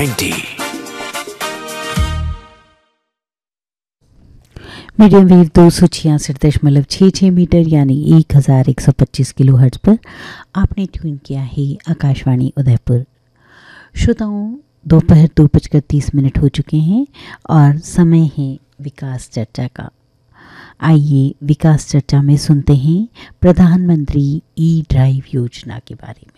90। Medium wave 266.66 metre यानी 1125 kilo hertz पर आपने ट्यून किया है आकाशवाणी उदयपुर। श्रोताओं, दोपहर 2:30 हो चुके हैं और समय है विकास चर्चा का। आइए विकास चर्चा में सुनते हैं प्रधानमंत्री ई ड्राइव योजना के बारे में।